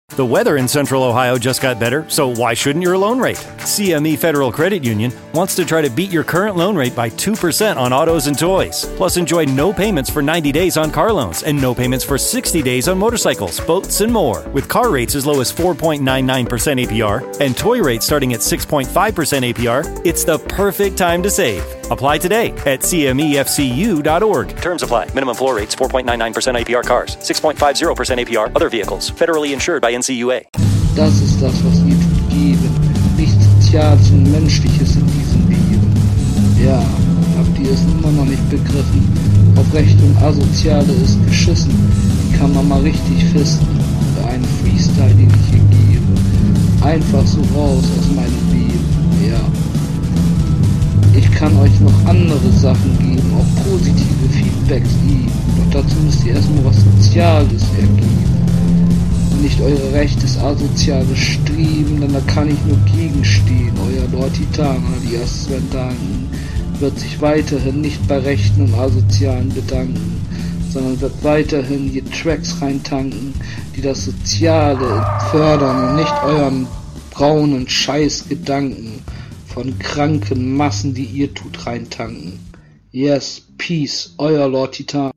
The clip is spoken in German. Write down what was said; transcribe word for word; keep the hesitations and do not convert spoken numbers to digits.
The weather in Central Ohio just got better, so why shouldn't your loan rate? C M E Federal Credit Union wants to try to beat your current loan rate by two percent on autos and toys. Plus, enjoy no payments for ninety days on car loans and no payments for sixty days on motorcycles, boats, and more. With car rates as low as four point nine nine percent A P R and toy rates starting at six point five percent A P R, it's the perfect time to save. Apply today at C M E F C U dot org. Terms apply. Minimum floor rates four point nine nine percent A P R cars, six point five zero percent A P R other vehicles. Federally insured by N C U A. Das ist das, was wir geben. Nichts Soziales und Menschliches in diesem Leben. Ja, habt ihr es immer noch nicht begriffen? Auf Recht und Asoziale ist geschissen. Die kann man mal richtig fisten. Für einen Freestyle, den ich hier gebe. Einfach so raus aus meinem Leben. Ja. Ich kann euch noch andere Sachen geben, auch positive Feedbacks geben. Doch dazu müsst ihr erstmal was Soziales ergeben. Und nicht eure rechtes asoziales Streben, denn da kann ich nur gegenstehen. Euer Lord Titan, alias Sven Danken, wird sich weiterhin nicht bei Rechten und Asozialen bedanken, sondern wird weiterhin die Tracks reintanken, die das Soziale fördern und nicht euren braunen Scheißgedanken von kranken Massen, die ihr tut, reintanken. Yes, peace, euer Lord Titan.